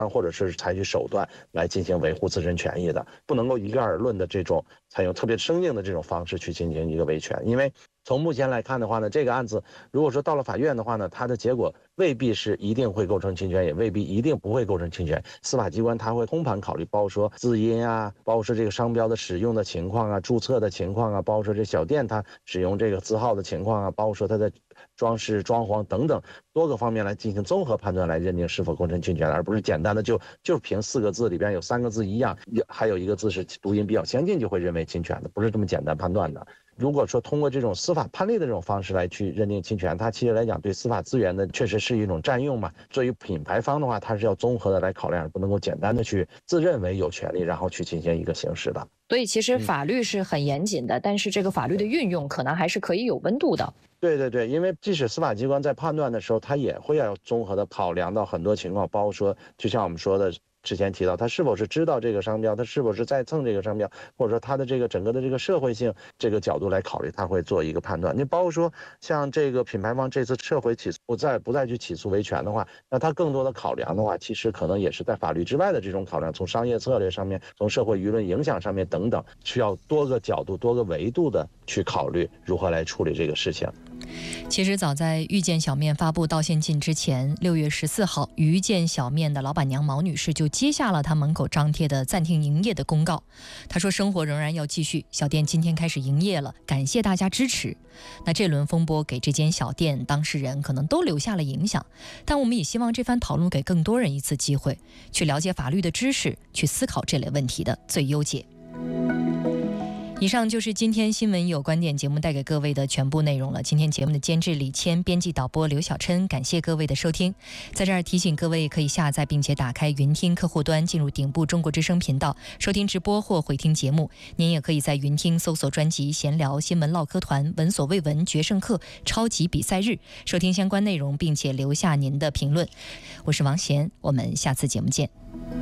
或者是采取手段来进行维护自身权益的，不能够一概而论的这种采用特别生硬的这种方式去进行一个维权。因为从目前来看的话呢，这个案子如果说到了法院的话呢，它的结果未必是一定会构成侵权，也未必一定不会构成侵权。司法机关它会通盘考虑，包括说字音啊，包括说这个商标的使用的情况啊，注册的情况啊，包括说这小店它使用这个字号的情况啊，包括说它的装饰装潢等等多个方面来进行综合判断，来认定是否构成侵权，而不是简单的就凭4个字里边有3个字一样，还有1个字是读音比较相近就会认为侵权的，不是这么简单判断的。如果说通过这种司法判例的这种方式来去认定侵权，它其实来讲对司法资源的确实是一种占用嘛。作为品牌方的话，它是要综合的来考量，不能够简单的去自认为有权利然后去进行一个行使的。 所以其实法律是很严谨的，但是这个法律的运用可能还是可以有温度的。 对对对，因为即使司法机关在判断的时候，它也会要综合的考量到很多情况，包括说就像我们说的之前提到，他是否是知道这个商标，他是否是在蹭这个商标，或者说他的这个整个的这个社会性这个角度来考虑，他会做一个判断。你包括说像这个品牌方这次撤回起诉，不再去起诉维权的话，那他更多的考量的话，其实可能也是在法律之外的这种考量，从商业策略上面，从社会舆论影响上面等等，需要多个角度、多个维度的去考虑如何来处理这个事情。 其实早在遇见小面发布道歉信之前，6月14号，遇见小面的老板娘毛女士就接下了她门口张贴的暂停营业的公告。她说生活仍然要继续，小店今天开始营业了，感谢大家支持。那这轮风波给这间小店当事人可能都留下了影响，但我们也希望这番讨论给更多人一次机会，去了解法律的知识，去思考这类问题的最优解。以上就是今天新闻有观点节目带给各位的全部内容了。今天节目的监制李谦，编辑导播刘小琛，感谢各位的收听。在这儿提醒各位，可以下载并且打开云听客户端，进入顶部中国之声频道，收听直播或回听节目。您也可以在云听搜索专辑闲聊、新闻唠嗑团、闻所未闻、决胜课、超级比赛日，收听相关内容，并且留下您的评论。我是王贤，我们下次节目见。